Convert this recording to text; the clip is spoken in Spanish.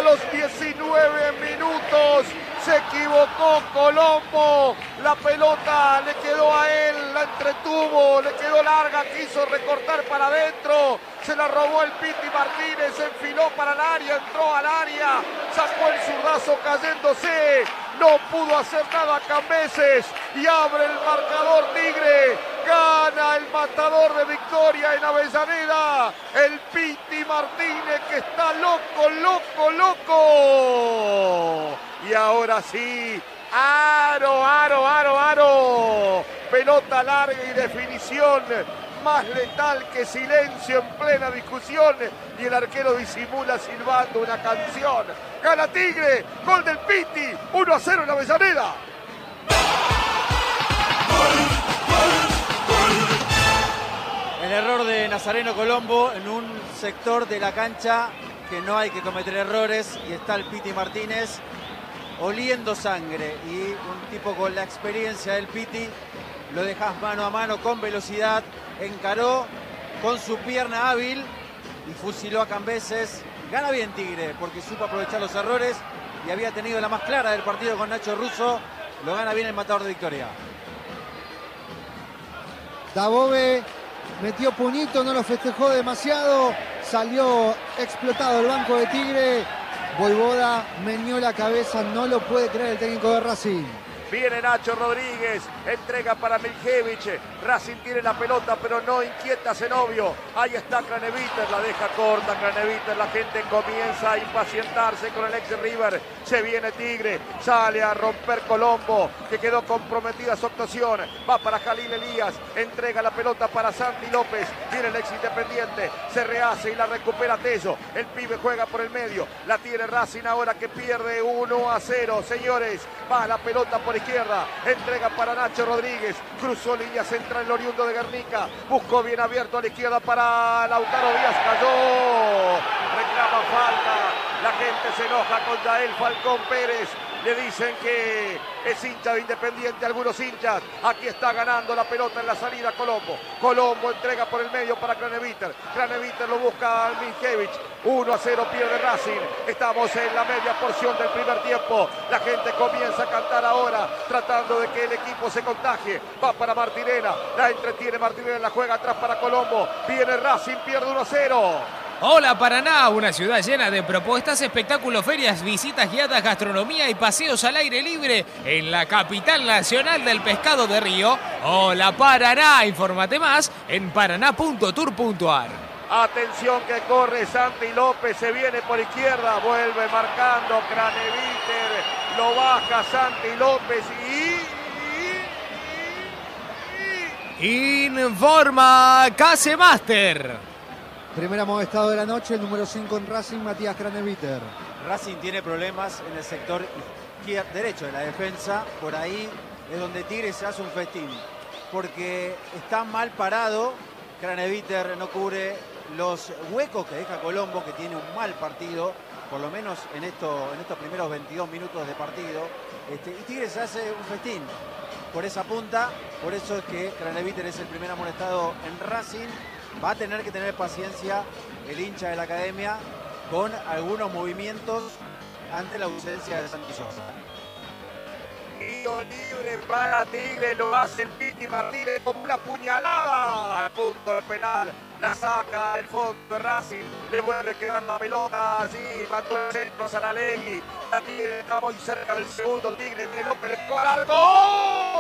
A los 19 minutos se equivocó Colombo. La pelota le quedó a él, la entretuvo, le quedó larga, quiso recortar para adentro. Se la robó el Piti Martínez, se enfiló para el área, entró al área, sacó el zurdazo cayéndose. No pudo hacer nada Cambeses y abre el marcador Tigre. Gana el matador de Victoria en Avellaneda. El Piti Martínez que está loco, loco, loco. Y ahora sí, aro, aro, aro, aro. Pelota larga y definición. Más letal que silencio en plena discusión y el arquero disimula silbando una canción. Gana Tigre, gol del Piti, 1-0 en Avellaneda. El error de Nazareno Colombo en un sector de la cancha que no hay que cometer errores y está el Piti Martínez oliendo sangre y un tipo con la experiencia del Piti lo dejas mano a mano con velocidad, encaró con su pierna hábil y fusiló a Cambeses. Gana bien Tigre porque supo aprovechar los errores y había tenido la más clara del partido con Nacho Russo. Lo gana bien el matador de Victoria. Dabove metió puñito, no lo festejó demasiado, salió explotado el banco de Tigre. Voivoda meneó la cabeza, no lo puede creer el técnico de Racing. Viene Nacho Rodríguez, entrega para Miljevich. Racing tiene la pelota, pero no inquieta a Zenobio. Ahí está Craneviter, la deja corta Craneviter. La gente comienza a impacientarse con el ex River. Se viene Tigre, sale a romper Colombo, que quedó comprometida su actuación. Va para Jalil Elías, entrega la pelota para Santi López. Viene el ex Independiente, se rehace y la recupera Tello. El pibe juega por el medio, la tiene Racing ahora que pierde 1-0. Señores, va la pelota por izquierda, entrega para Nacho Rodríguez, cruzó línea central el oriundo de Guernica, buscó bien abierto a la izquierda para Lautaro Díaz, cayó, reclama falta, la gente se enoja con Yael Falcón Pérez, le dicen que es hincha de Independiente, algunos hinchas. Aquí está ganando la pelota en la salida Colombo. Colombo entrega por el medio para Craneviter. Craneviter lo busca a Miljevich. 1-0 pierde Racing. Estamos en la media porción del primer tiempo. La gente comienza a cantar ahora, tratando de que el equipo se contagie. Va para Martinena. La entretiene Martinena, la juega atrás para Colombo. Viene Racing, pierde 1-0. Hola Paraná, una ciudad llena de propuestas, espectáculos, ferias, visitas guiadas, gastronomía y paseos al aire libre en la capital nacional del pescado de Río. Hola Paraná, infórmate más en paraná.tour.ar. Atención que corre Santi López, se viene por izquierda, vuelve marcando Craneviter, lo baja Santi López Informa Casemaster. Primer amonestado de la noche, el número 5 en Racing, Matías Craneviter. Racing tiene problemas en el sector derecho de la defensa. Por ahí es donde Tigre se hace un festín. Porque está mal parado. Craneviter no cubre los huecos que deja Colombo, que tiene un mal partido. Por lo menos en estos primeros 22 minutos de partido. Y Tigre se hace un festín por esa punta. Por eso es que Craneviter es el primer amonestado en Racing. Va a tener que tener paciencia el hincha de la academia con algunos movimientos ante la ausencia de Santi Sosa. Tiro libre para Tigre, lo hace el Piti Martínez con una puñalada al punto de penal. La saca del fondo de Racing, le vuelve quedando la pelota, así, mató el centro Saralegui. La Tigre está muy cerca del segundo, Tigre de López, ¡gol!